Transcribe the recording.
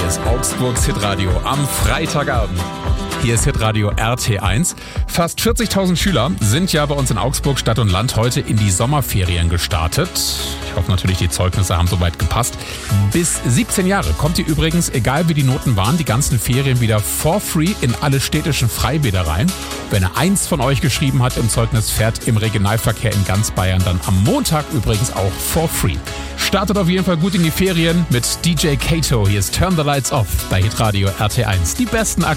Hier ist Augsburgs Hitradio am Freitagabend. Hier ist Hitradio RT1. Fast 40.000 Schüler sind ja bei uns in Augsburg Stadt und Land heute in die Sommerferien gestartet. Ich hoffe natürlich, die Zeugnisse haben soweit gepasst. Bis 17 Jahre kommt ihr übrigens, egal wie die Noten waren, die ganzen Ferien wieder for free in alle städtischen Freibäder rein. Wenn er 1 von euch geschrieben hat im Zeugnis, fährt im Regionalverkehr in ganz Bayern dann am Montag übrigens auch for free. Startet auf jeden Fall gut in die Ferien mit DJ Kato. Hier ist Turn the Lights Off bei Hitradio RT1. Die besten